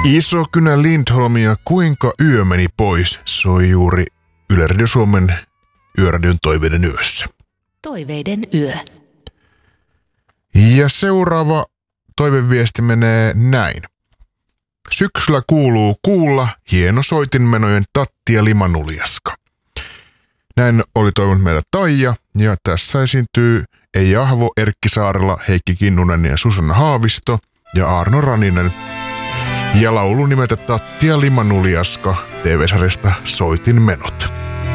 Isokynä Lindholm ja Kuinka yö meni pois soi juuri Yle Radio Suomen Yöradion Toiveiden yössä. Toiveiden yö. Ja seuraava toiveviesti menee näin. Syksyllä kuuluu kuulla hieno soitinmenojen Tatti ja Limanuljaska. Näin oli toivonut meiltä Taija, ja tässä esiintyy Eija Ahvo, Erkki Saarela, Heikki Kinnunen ja Susanna Haavisto ja Arno Raninen. Ja laulu nimeltä Tatti ja Limanuljaska TV-sarjasta Soitinmenot.